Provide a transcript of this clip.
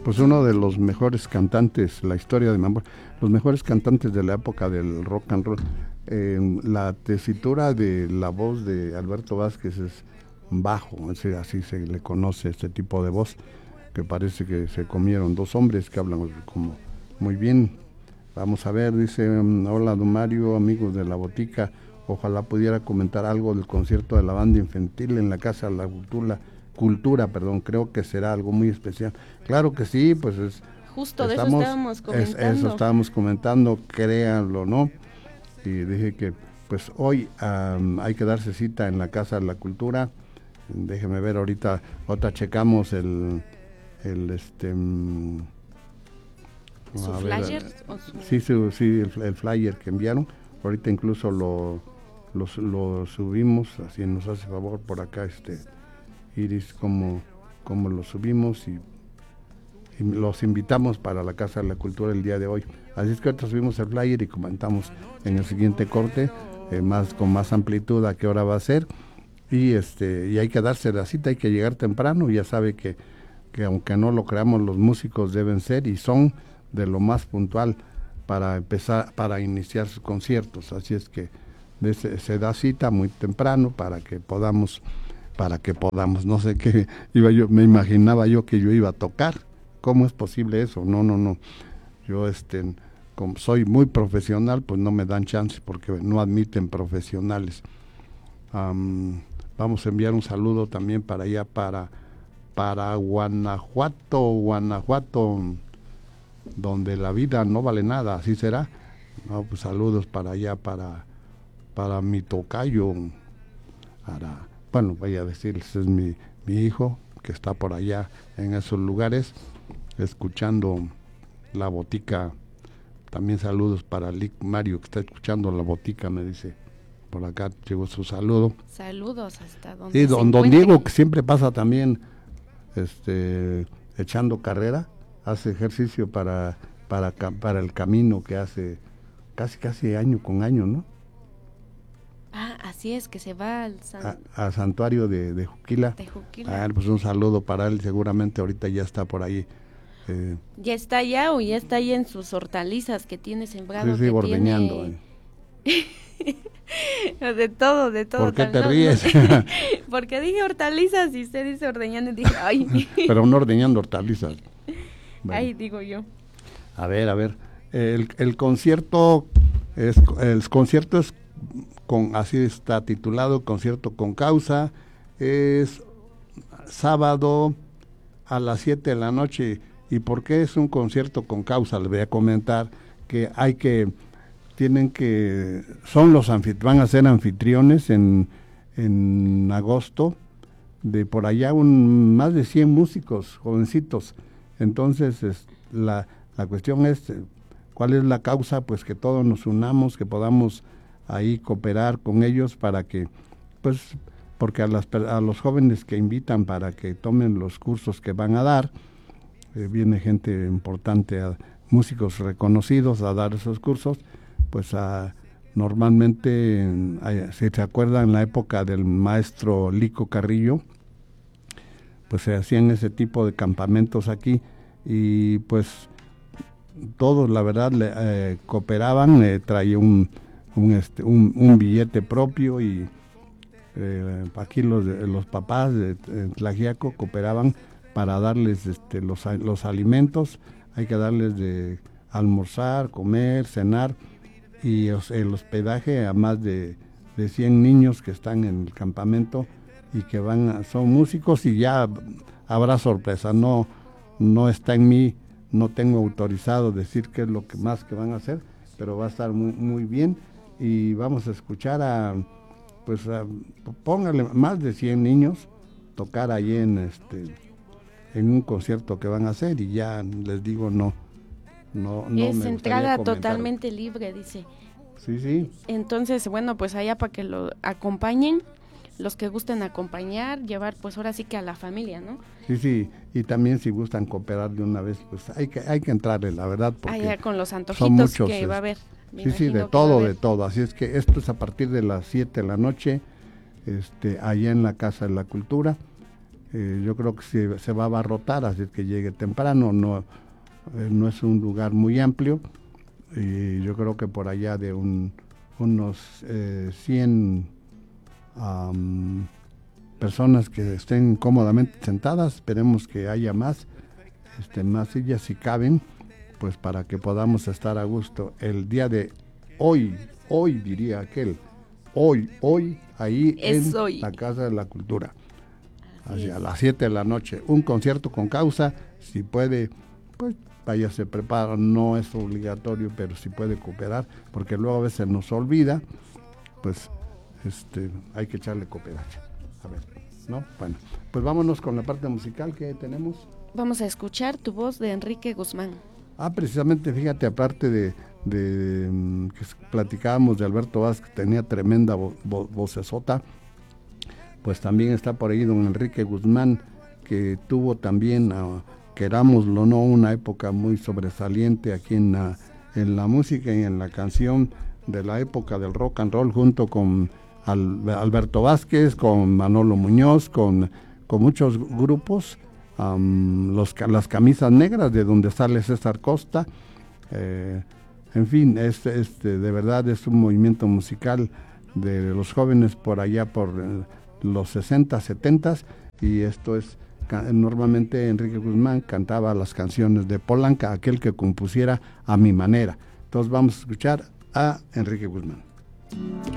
Pues uno de los mejores cantantes, la historia de Mambo, los mejores cantantes de la época del rock and roll. La tesitura de la voz de Alberto Vázquez es bajo, así se le conoce este tipo de voz, que parece que se comieron dos hombres que hablan como muy bien. Vamos a ver, dice, hola don Mario, amigos de la botica, ojalá pudiera comentar algo del concierto de la banda infantil en la Casa de la Cultura, creo que será algo muy especial. Claro que sí, pues es... Justo de eso estábamos comentando. Eso estábamos comentando, créanlo, ¿no? Y dije que pues hoy hay que darse cita en la Casa de la Cultura. Déjeme ver ahorita checamos el ¿Su flyer? Sí, el flyer que enviaron. Ahorita incluso lo subimos, así nos hace favor por acá Iris, como lo subimos y los invitamos para la Casa de la Cultura el día de hoy. Así es que ahorita subimos el flyer y comentamos en el siguiente corte, con más amplitud a qué hora va a ser. Y hay que darse la cita, hay que llegar temprano. Ya sabe que aunque no lo creamos, los músicos deben ser y son de lo más puntual para iniciar sus conciertos. Así es que se da cita muy temprano para que podamos, no sé qué me imaginaba yo que yo iba a tocar. ¿Cómo es posible eso? No. Yo como soy muy profesional, pues no me dan chance porque no admiten profesionales. Vamos a enviar un saludo también para allá, para Guanajuato, donde la vida no vale nada, ¿así será? No, pues saludos para allá, para mi tocayo, voy a decirles, es mi hijo, que está por allá en esos lugares, escuchando la botica. También saludos para Lick Mario, que está escuchando la botica, me dice. Por acá llegó su saludo. Saludos hasta donde sí, don Diego, que siempre pasa también echando carrera, hace ejercicio para el camino que hace casi año con año, ¿no? Así es, que se va al santuario de Juquila. Pues un saludo para él, seguramente ahorita ya está por ahí. ¿Ya está allá o ya está ahí en sus hortalizas que tiene sembrado? Sí, ordeñando. De todo. ¿Por qué te ríes? Porque dije hortalizas y usted dice ordeñando y dije, ay. Pero no ordeñando hortalizas. Bueno. Ay, digo yo. A ver. El concierto es así está titulado, concierto con causa. Es sábado a las 7 de la noche. ¿Y por qué es un concierto con causa? Les voy a comentar que van a ser anfitriones en agosto, de por allá más de 100 músicos jovencitos. Entonces la cuestión es, ¿cuál es la causa? Pues que todos nos unamos, que podamos ahí cooperar con ellos para que, pues, porque a los jóvenes que invitan para que tomen los cursos que van a dar, viene gente importante, músicos reconocidos a dar esos cursos, pues normalmente, si se acuerdan, en la época del maestro Lico Carrillo, pues se hacían ese tipo de campamentos aquí y pues todos la verdad cooperaban, traía un billete propio y aquí los papás de Tlaxiaco cooperaban para darles los alimentos. Hay que darles de almorzar, comer, cenar y el hospedaje a más de 100 niños que están en el campamento y que son músicos, y ya habrá sorpresa. No está en mí, no tengo autorizado decir qué es lo que más que van a hacer, pero va a estar muy, muy bien y vamos a escuchar póngale más de 100 niños tocar ahí en un concierto que van a hacer, y ya les digo, no es entrada totalmente libre, dice. Sí. Entonces, bueno, pues allá para que lo acompañen, los que gusten acompañar, llevar pues ahora sí que a la familia, ¿no? Sí, y también si gustan cooperar de una vez, pues hay que entrarle, la verdad, porque allá con los antojitos que va a haber. Sí, de todo, así es que esto es a partir de las 7 de la noche, allá en la Casa de la Cultura. yo creo que se va a abarrotar, así que llegue temprano, no es un lugar muy amplio, y yo creo que por allá de unos 100 personas que estén cómodamente sentadas, esperemos que haya más sillas si caben, pues para que podamos estar a gusto el día de hoy diría aquel, hoy, ahí en hoy. la Casa de la Cultura. A las 7 de la noche, un concierto con causa, si puede, pues vaya, se prepara, no es obligatorio, pero si puede cooperar, porque luego a veces nos olvida, pues hay que echarle cooperación. A ver, ¿no? Bueno, pues vámonos con la parte musical que tenemos. Vamos a escuchar Tu voz de Enrique Guzmán. Precisamente, fíjate, aparte de que platicábamos de Alberto Vázquez, tenía tremenda vocesota, pues también está por ahí don Enrique Guzmán, que tuvo también, querámoslo o no, una época muy sobresaliente aquí en la música y en la canción de la época del rock and roll, junto con Alberto Vázquez, con Manolo Muñoz, con muchos grupos, las camisas negras, de donde sale César Costa, en fin, de verdad es un movimiento musical de los jóvenes por allá por los 60, 70, y esto es, normalmente Enrique Guzmán cantaba las canciones de Polanca, aquel que compusiera A mi manera. Entonces vamos a escuchar a Enrique Guzmán.